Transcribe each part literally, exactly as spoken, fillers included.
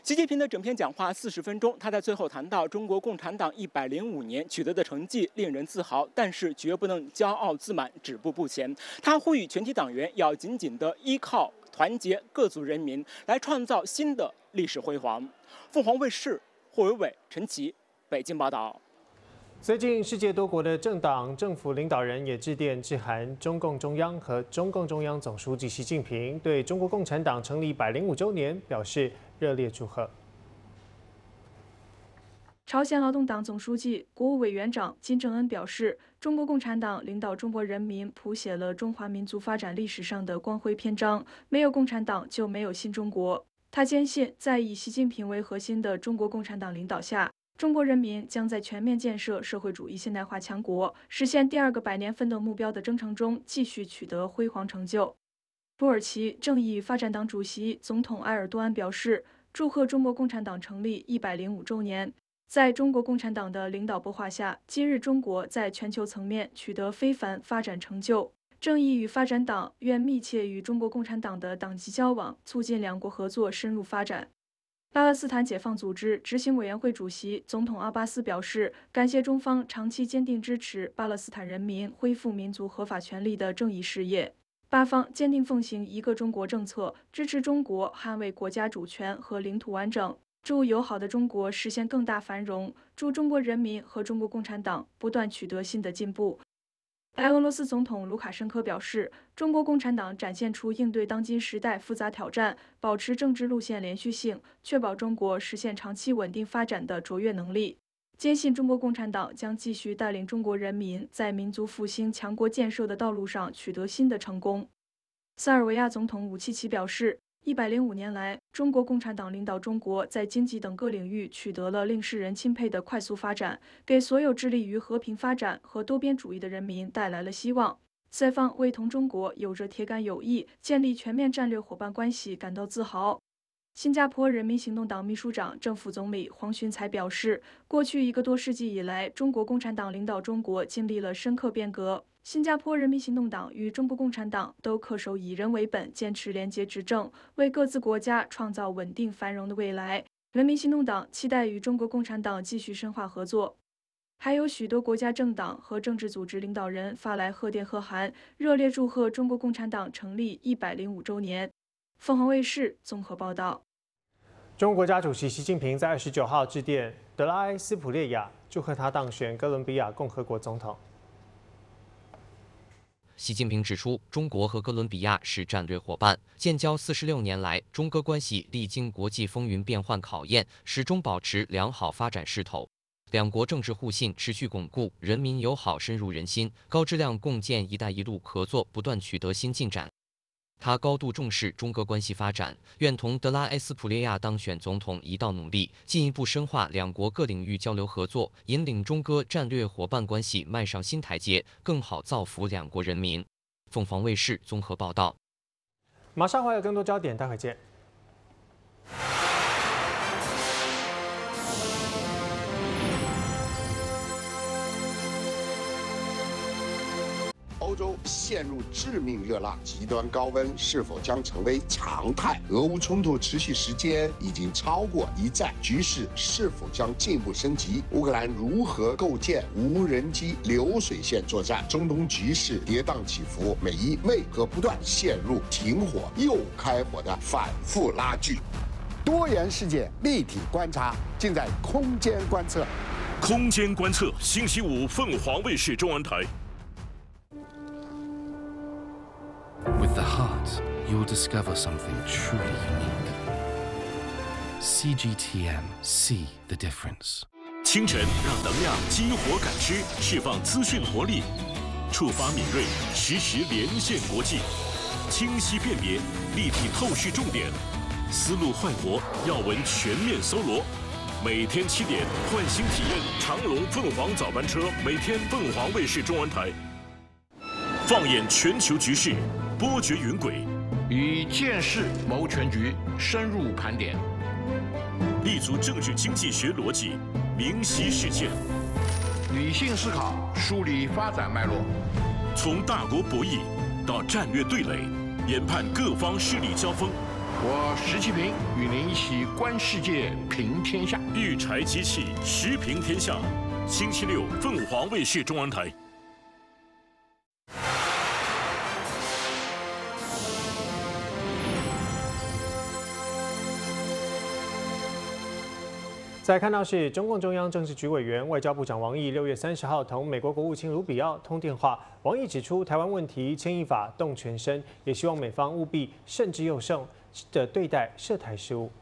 习近平的整篇讲话四十分钟，他在最后谈到中国共产党一百零五年取得的成绩令人自豪，但是绝不能骄傲自满、止步不前。他呼吁全体党员要紧紧地依靠团结各族人民，来创造新的历史辉煌。凤凰卫视霍伟伟、陈琦北京报道。 最近，世界多国的政党、政府领导人也致电致函中共中央和中共中央总书记习近平，对中国共产党成立一百零五周年表示热烈祝贺。 朝鲜劳动党总书记、国务委员长金正恩表示，中国共产党领导中国人民谱写了中华民族发展历史上的光辉篇章，没有共产党就没有新中国。他坚信，在以习近平为核心的中国共产党领导下，中国人民将在全面建设社会主义现代化强国、实现第二个百年奋斗目标的征程中继续取得辉煌成就。土耳其正义与发展党主席、总统埃尔多安表示，祝贺中国共产党成立一百零五周年。在中国共产党的领导擘画下，今日中国在全球层面取得非凡发展成就。正义与发展党愿密切与中国共产党的党级交往，促进两国合作深入发展。巴勒斯坦解放组织执行委员会主席、总统阿巴斯表示，感谢中方长期坚定支持巴勒斯坦人民恢复民族合法权利的正义事业。巴方坚定奉行一个中国政策，支持中国捍卫国家主权和领土完整，祝友好的中国实现更大繁荣，祝中国人民和中国共产党不断取得新的进步。白俄罗斯总统卢卡申科表示，中国共产党展现出应对当今时代复杂挑战、保持政治路线连续性、确保中国实现长期稳定发展的卓越能力，坚信中国共产党将继续带领中国人民在民族复兴强国建设的道路上取得新的成功。塞尔维亚总统武契奇表示，一百零五年来，中国共产党领导中国在经济等各领域取得了令世人钦佩的快速发展，给所有致力于和平发展和多边主义的人民带来了希望。塞方为同中国有着铁杆友谊、建立全面战略伙伴关系感到自豪。新加坡人民行动党秘书长、正副总理黄循财表示，过去一个多世纪以来，中国共产党领导中国经历了深刻变革。新加坡人民行动党与中国共产党都恪守以人为本，坚持廉洁执政，为各自国家创造稳定繁荣的未来。人民行动党期待与中国共产党继续深化合作。还有许多国家政党和政治组织领导人发来贺电贺函，热烈祝贺中国共产党成立一百零五周年。凤凰卫视综合报道。 中国国家主席习近平在二十九号致电德拉埃斯普列亚，祝贺他当选哥伦比亚共和国总统。 习近平指出，中国和哥伦比亚是战略伙伴，建交四十六年来，中哥关系历经国际风云变幻考验，始终保持良好发展势头。两国政治互信持续巩固，人民友好深入人心，高质量共建“一带一路”合作不断取得新进展。他高度重视中哥关系发展，愿同德拉埃斯普列亚当选总统一道努力，进一步深化两国各领域交流合作，引领中哥战略伙伴关系迈上新台阶，更好造福两国人民。凤凰卫视综合报道。 马上会有更多焦点，待会见。 欧洲陷入致命热浪，极端高温是否将成为常态？俄乌冲突持续时间已经超过一战，局势是否将进一步升级？乌克兰如何构建无人机流水线作战？中东局势跌宕起伏，美伊为何不断陷入停火又开火的反复拉锯？多元世界立体观察，尽在空间观测。 空间观测，星期五凤凰卫视中文台。 With the heart, you'll discover something truly unique. C G T M, see the difference. 清晨让能量激活感知，释放资讯活力，触发敏锐，实时连线国际，清晰辨别，立体透视重点，思路快活，要闻全面搜罗。每天七点，唤醒体验长龙凤凰早班车，每天凤凰卫视中文台。放眼全球局势，波谲云轨， 以见识谋全局，深入盘点， 立足政治经济学逻辑，明晰事件， 理性思考，梳理发展脉络， 从大国博弈到战略对垒，研判各方势力交锋， 我石其平与您一起观世界、评天下。 御柴机器时评天下，星期六凤凰卫视中文台。 再看到是中共中央政治局委员、外交部长王毅六月三十号同美国国务卿卢比奥通电话。王毅指出，台湾问题牵一发动全身，也希望美方务必慎之又慎的对待涉台事务。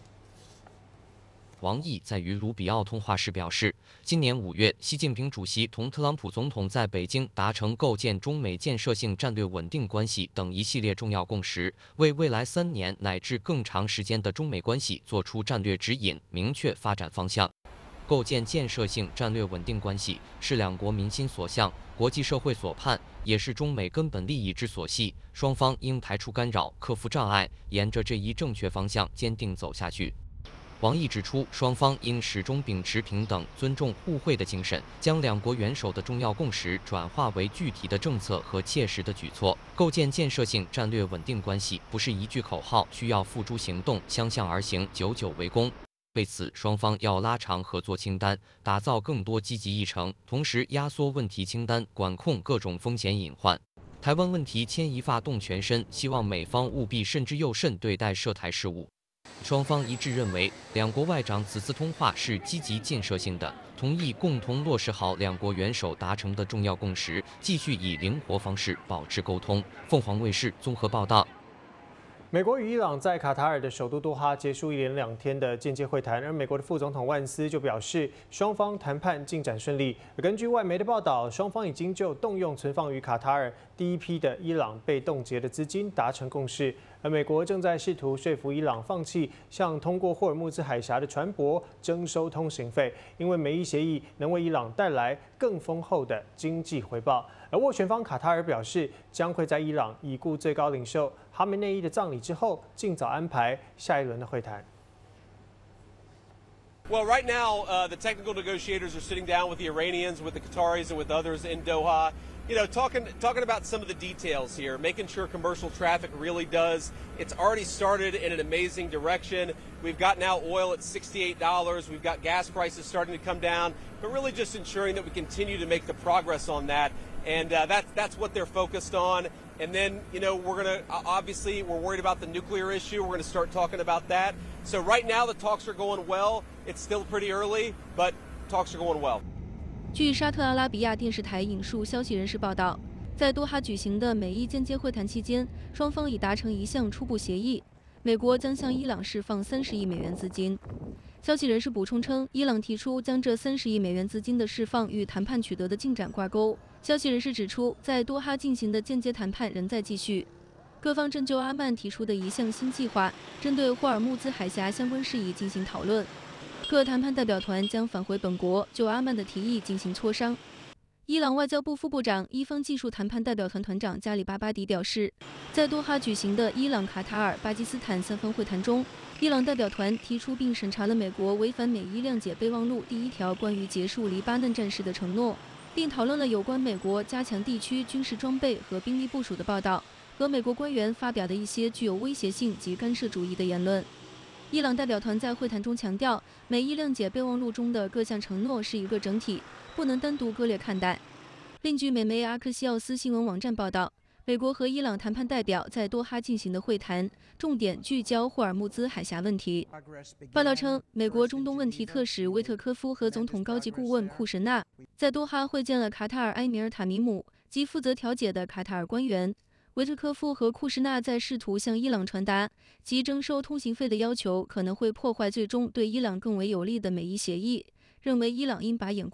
王毅在与卢比奥通话时表示，今年五月，习近平主席同特朗普总统在北京达成构建中美建设性战略稳定关系等一系列重要共识，为未来三年乃至更长时间的中美关系作出战略指引，明确发展方向。构建建设性战略稳定关系是两国民心所向、国际社会所盼，也是中美根本利益之所系。双方应排除干扰，克服障碍，沿着这一正确方向坚定走下去。王毅指出，双方应始终秉持平等、尊重、互惠的精神，将两国元首的重要共识转化为具体的政策和切实的举措。构建建设性战略稳定关系不是一句口号，需要付诸行动，相向而行，久久为功。为此，双方要拉长合作清单，打造更多积极议程，同时压缩问题清单，管控各种风险隐患。台湾问题牵一发动全身，希望美方务必慎之又慎对待涉台事务。双方一致认为，两国外长此次通话是积极建设性的，同意共同落实好两国元首达成的重要共识，继续以灵活方式保持沟通。凤凰卫视综合报道。 美国与伊朗在卡塔尔的首都多哈结束一连两天的间接会谈，而美国的副总统万斯就表示，双方谈判进展顺利。而根据外媒的报道，双方已经就动用存放于卡塔尔第一批的伊朗被冻结的资金达成共识。而美国正在试图说服伊朗放弃向通过霍尔木兹海峡的船舶征收通行费，因为美伊协议能为伊朗带来更丰厚的经济回报。而斡旋方卡塔尔表示，将会在伊朗已故最高领袖哈梅内伊的葬礼之后，尽早安排下一轮的会谈。 Well, right now, uh, the technical negotiators are sitting down with the Iranians, with the Qataris, and with others in Doha. You know, talking talking about some of the details here, making sure commercial traffic really does. It's already started in an amazing direction. We've got now oil at sixty-eight dollars. We've got gas prices starting to come down, but really just ensuring that we continue to make the progress on that. And uh, that, that's what they're focused on. And then, you know, we're going to, obviously, we're worried about the nuclear issue. We're going to start talking about that. So right now, the talks are going well. It's still pretty early, but talks are going well. 据沙特阿拉比亚电视台引述消息人士报道，在多哈举行的美伊间接会谈期间，双方已达成一项初步协议，美国将向伊朗释放三十亿美元资金。消息人士补充称，伊朗提出将这三十亿美元资金的释放与谈判取得的进展挂钩。消息人士指出，在多哈进行的间接谈判仍在继续，各方正就阿曼提出的一项新计划，针对霍尔木兹海峡相关事宜进行讨论。各谈判代表团将返回本国，就阿曼的提议进行磋商。伊朗外交部副部长、伊方技术谈判代表团团长加里巴巴迪表示，在多哈举行的伊朗、卡塔尔、巴基斯坦三方会谈中，伊朗代表团提出并审查了美国违反美伊谅解备忘录第一条关于结束黎巴嫩战事的承诺，并讨论了有关美国加强地区军事装备和兵力部署的报道和美国官员发表的一些具有威胁性及干涉主义的言论。伊朗代表团在会谈中强调，美伊谅解备忘录中的各项承诺是一个整体，不能单独割裂看待。另据美媒阿克西奥斯新闻网站报道，美国和伊朗谈判代表在多哈进行的会谈，重点聚焦霍尔木兹海峡问题。报道称，美国中东问题特使威特科夫和总统高级顾问库什纳在多哈会见了卡塔尔埃米尔塔米姆及负责调解的卡塔尔官员。维特科夫和库什纳在试图向伊朗传达其征收通行费的要求可能会破坏最终对伊朗更为有利的美伊协议，认为伊朗应把眼光